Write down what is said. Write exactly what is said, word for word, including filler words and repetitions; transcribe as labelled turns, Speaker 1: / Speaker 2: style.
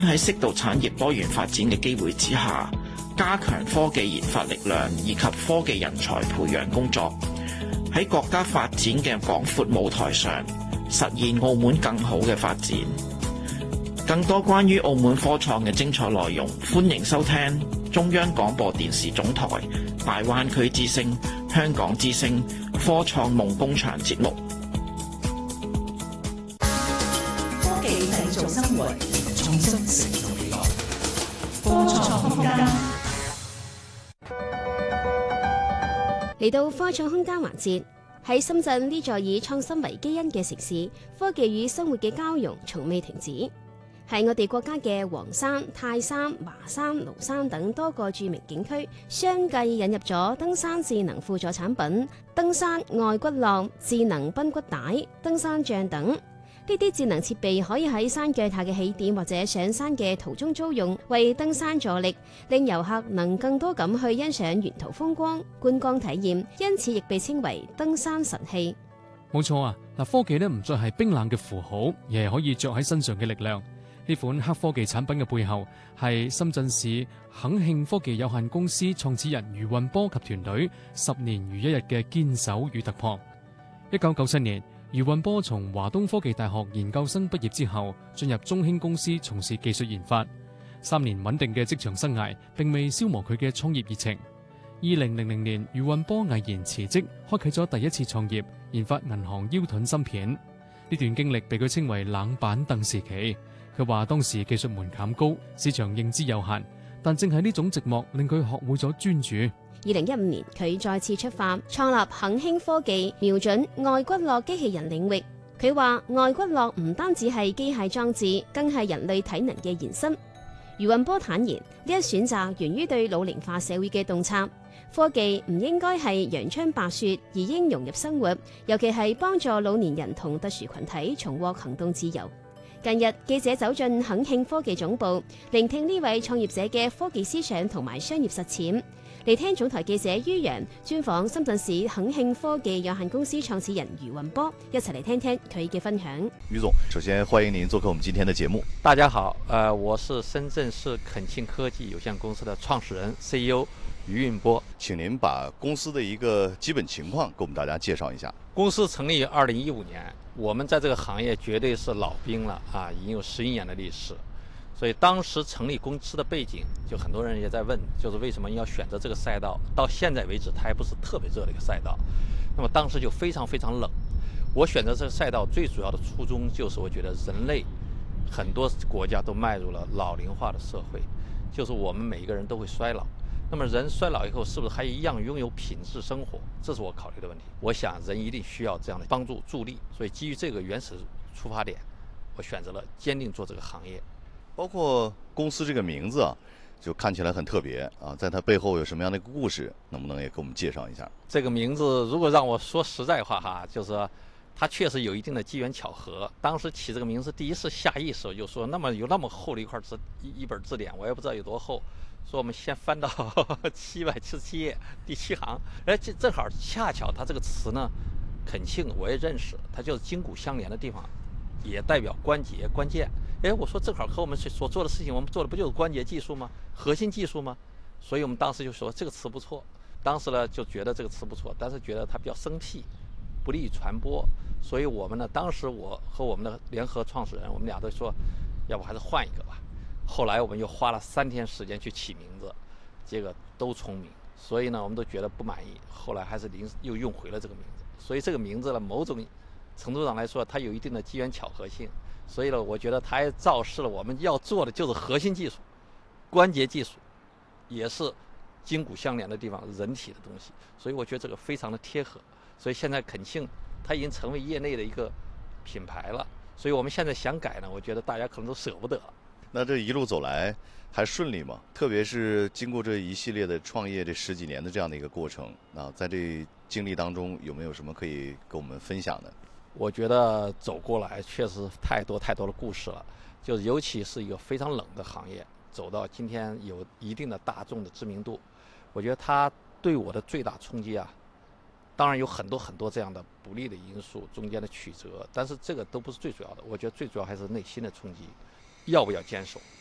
Speaker 1: 喺適度產業多元發展嘅機會之下，加強科技研發力量以及科技人才培養工作，喺國家發展嘅廣闊舞台上，實現澳門更好嘅發展。更多關於澳門科創嘅精彩內容，歡迎收聽中央廣播電視總台大灣區之聲、香港之聲科創夢工場節目。
Speaker 2: 科技製造生活，創新成就未來。科創空間
Speaker 3: 嚟到科創空間環節，喺深圳呢座以創新為基因嘅城市，科技與生活嘅交融從未停止。係我哋國家嘅黃山、泰山、華山、廬山等多個著名景區，相繼引入咗登山智能輔助產品、登山愛骨骼、智能髕骨帶、登山杖等。呢啲智能設備可以喺山腳下嘅起點或者上山嘅途中租用，為登山助力，令遊客能更多咁去欣賞沿途風光、觀光體驗，因此亦被稱為登山神器。
Speaker 4: 冇錯啊！嗱，科技呢唔再係冰冷嘅符號，而係可以着喺身上嘅力量。呢款黑科技產品嘅背後係深圳市肯慶科技有限公司創始人余運波及團隊十年如一日嘅堅守與突破。一九九七年，余運波從華東科技大學研究生畢業之後，進入中興公司從事技術研發。三年穩定嘅職場生涯並未消磨佢嘅創業熱情。二零零零年，余運波毅然辭職，開啟咗第一次創業，研發銀行腰盾芯片。呢段經歷被佢稱為冷板凳時期。佢話當時技術門檻高，市場認知有限，但正係呢種寂寞令佢學會咗專注。
Speaker 3: 二零一五年，佢再次出發，創立肯興科技，瞄準外骨骼機器人領域。佢話外骨骼唔單止係機械裝置，更係人類體能嘅延伸。余運波坦言，呢一選擇源於對老齡化社會嘅洞察。科技唔應該係陽春白雪，而應融入生活，尤其係幫助老年人同特殊群體重獲行動自由。近日，記者走進肯興科技總部，聆聽呢位創業者嘅科技思想同埋商業實踐。嚟聽總台記者于洋專訪深圳市肯興科技有限公司創始人余運波，一齊嚟聽聽佢嘅分享。
Speaker 5: 余總，首先歡迎您做客我們今天的節目。
Speaker 6: 大家好，呃，我是深圳市肯興科技有限公司的創始人 C E O 余運波。
Speaker 5: 請您把公司的一個基本情況給我們大家介紹一下。
Speaker 6: 公司成立於二零一五年，我們在這個行業絕對是老兵了啊，已經有十一年的歷史。所以當時成立公司的背景，就很多人也在問，就是為什麼要選擇這個賽道？到現在為止，它還不是特別熱的一個賽道。那麼當時就非常非常冷。我選擇這個賽道最主要的初衷就是，我覺得人類很多國家都邁入了老齡化的社會，就是我們每一個人都會衰老。那麼人衰老以後，是不是還一樣擁有品質生活？這是我考慮的問題。我想人一定需要這樣的幫助助力，所以基於這個原始出發點，我選擇了堅定做這個行業。
Speaker 5: 包括公司這個名字啊，就看起來很特別啊，在它背後有什麼樣的一個故事？能不能也給我們介紹一下？
Speaker 6: 這個名字如果讓我說實在話哈，就是說它確實有一定的機緣巧合。當時起這個名字，第一次下意識就說，那麼有那麼厚的一塊字一一本字典，我也不知道有多厚。說我們先翻到七百七十七頁第七行，哎，這正好恰巧它這個詞呢，肯慶我也認識，它就是筋骨相連的地方，也代表關節關鍵。哎，我說正好和我們所做的事情，我們做的不就是關節技術嗎？核心技術嗎？所以我們當時就說這個詞不錯。當時呢就覺得這個詞不錯，但是覺得它比較生僻，不利於傳播。所以我們呢，當時我和我們的聯合創始人，我們倆都說，要不還是換一個吧。後來我們又花了三天時間去起名字，這個都聰明，所以呢，我們都覺得不滿意。後來還是臨時又用回了這個名字。所以這個名字呢，某種程度上來說，它有一定的機緣巧合性。所以呢，我覺得它也昭示了我們要做的就是核心技術、關節技術，也是筋骨相連的地方，人體的東西。所以我覺得這個非常的貼合。所以現在肯慶它已經成為業內的一個品牌了。所以我們現在想改呢，我覺得大家可能都捨不得。
Speaker 5: 那這一路走來還順利嗎？特別是經過這一系列的創業這十幾年的這樣的一個過程，啊，在這經歷當中有沒有什麼可以跟我們分享的？
Speaker 6: 我覺得走過來確實太多太多的故事了，就是尤其是一個非常冷的行業，走到今天有一定的大眾的知名度，我覺得它對我的最大衝擊啊，當然有很多很多這樣的不利的因素，中間的曲折，但是這個都不是最主要的，我覺得最主要還是內心的衝擊。要不要堅守？